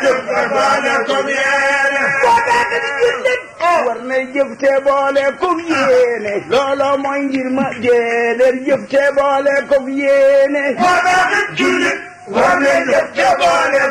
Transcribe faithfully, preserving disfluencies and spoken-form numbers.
jëf te boole ko yéene. boo daa di jullit. war na jëf te boole ko yéene. looloo mooy ngir ma déedéet jëf te boole ko yéene. boo daa di jullit. war na jëf te boole